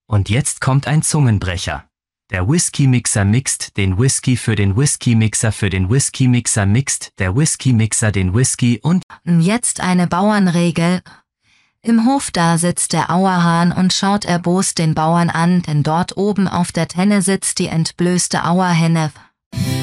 Und jetzt kommt ein Zungenbrecher. Der Whisky-Mixer mixt den Whisky für den Whisky-Mixer für den Whisky-Mixer mixt der Whisky-Mixer den Whisky und Jetzt eine Bauernregel. Im Hof da sitzt der Auerhahn und schaut erbost den Bauern an, denn dort oben auf der Tenne sitzt die entblößte Auerhenne.